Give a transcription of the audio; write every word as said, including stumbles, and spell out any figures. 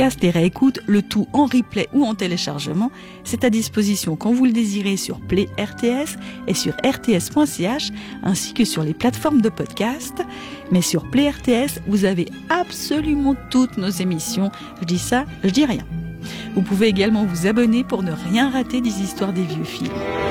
et réécoute, le tout en replay ou en téléchargement. C'est à disposition quand vous le désirez sur Play R T S et sur r t s point c h ainsi que sur les plateformes de podcast. Mais sur Play R T S, vous avez absolument toutes nos émissions. Je dis ça, je dis rien. Vous pouvez également vous abonner pour ne rien rater des histoires des vieux films.